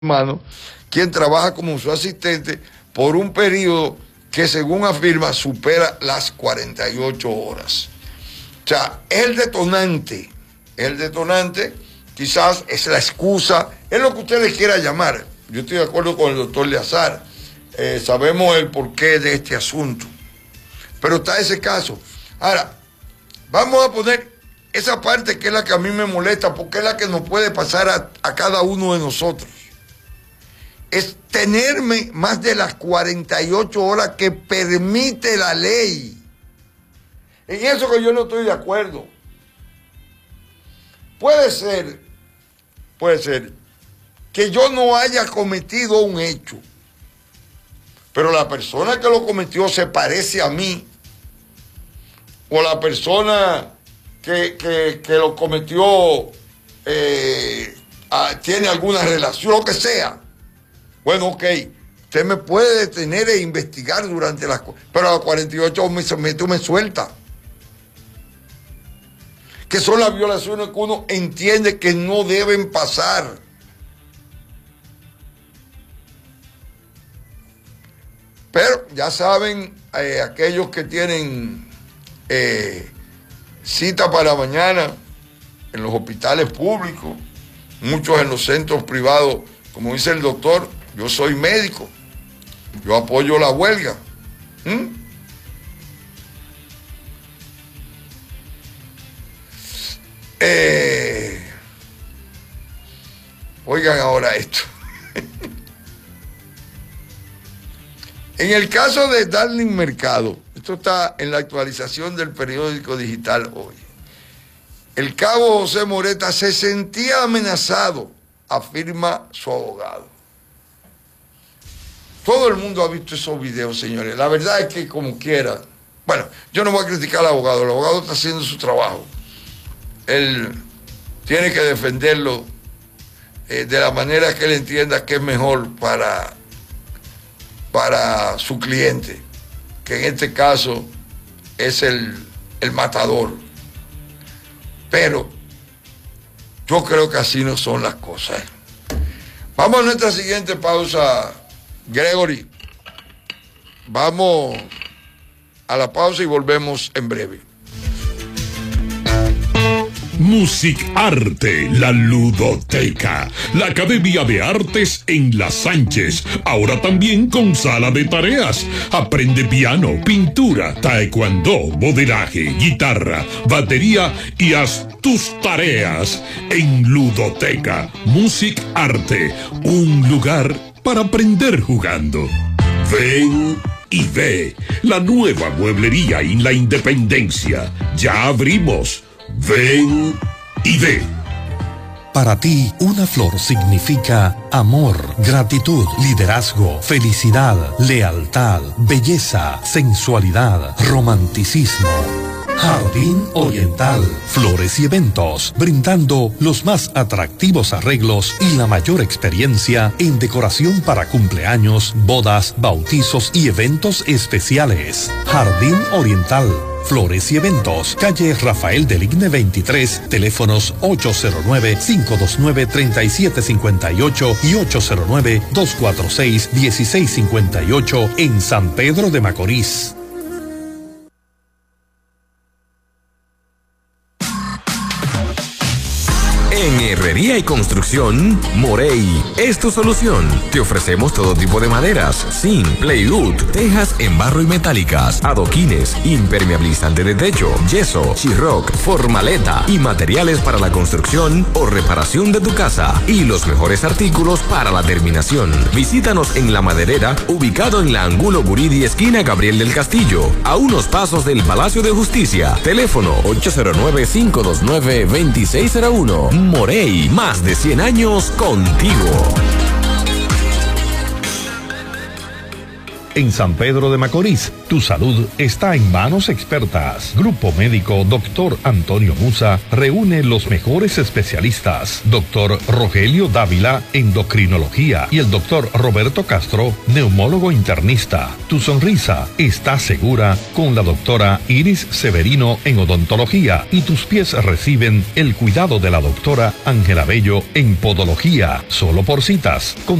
hermano, quien trabaja como su asistente por un periodo que, según afirma, supera las 48 horas. O sea, el detonante, quizás es la excusa, es lo que usted le quiera llamar. Yo estoy de acuerdo con el doctor Leazar, sabemos el porqué de este asunto, pero está ese caso. Ahora, vamos a poner esa parte que es la que a mí me molesta, porque es la que nos puede pasar a cada uno de nosotros. Es tenerme más de las 48 horas que permite la ley. En eso que yo no estoy de acuerdo. Puede ser que yo no haya cometido un hecho, pero la persona que lo cometió se parece a mí, o la persona que lo cometió tiene alguna relación, lo que sea. Bueno, ok, usted me puede detener e investigar durante las... Pero a las 48 tú me suelta. Que son las violaciones que uno entiende que no deben pasar. Pero ya saben, aquellos que tienen cita para mañana en los hospitales públicos, muchos en los centros privados, como dice el doctor, yo soy médico, yo apoyo la huelga. Oigan ahora esto. En el caso de Darling Mercado, esto está en la actualización del periódico digital hoy. El cabo José Moreta se sentía amenazado, afirma su abogado. Todo el mundo ha visto esos videos, señores. La verdad es que como quiera. Bueno, yo no voy a criticar al abogado. El abogado está haciendo su trabajo. Él tiene que defenderlo de la manera que él entienda que es mejor para su cliente, que en este caso es el matador. Pero yo creo que así no son las cosas. Vamos a nuestra siguiente pausa, Gregory. Vamos a la pausa y volvemos en breve. Music Arte, la ludoteca, la Academia de Artes en La Sánchez, ahora también con sala de tareas. Aprende piano, pintura, taekwondo, modelaje, guitarra, batería y haz tus tareas en Ludoteca. Music Arte, un lugar para aprender jugando. Ven y ve la nueva mueblería en La Independencia. Ya abrimos. Ven y ve. Para ti, una flor significa amor, gratitud, liderazgo, felicidad, lealtad, belleza, sensualidad, romanticismo. Jardín Oriental, flores y eventos, brindando los más atractivos arreglos y la mayor experiencia en decoración para cumpleaños, bodas, bautizos y eventos especiales. Jardín Oriental, flores y eventos, calle Rafael del Igne 23, teléfonos 809-529-3758 y 809-246-1658 en San Pedro de Macorís. En Herrería y Construcción, Morey es tu solución. Te ofrecemos todo tipo de maderas, zinc, plywood, tejas en barro y metálicas, adoquines, impermeabilizante de techo, yeso, Sheetrock, formaleta y materiales para la construcción o reparación de tu casa y los mejores artículos para la terminación. Visítanos en La Maderera, ubicado en la Angulo Guridi, esquina Gabriel del Castillo, a unos pasos del Palacio de Justicia. Teléfono 809-529-2601. Morey, más de 100 años contigo. en San Pedro de Macorís. Tu salud está en manos expertas. Grupo Médico Dr. Antonio Musa reúne los mejores especialistas. Dr. Rogelio Dávila, endocrinología, y el Dr. Roberto Castro, neumólogo internista. Tu sonrisa está segura con la doctora Iris Severino en odontología, y tus pies reciben el cuidado de la doctora Ángela Bello en podología. Solo por citas.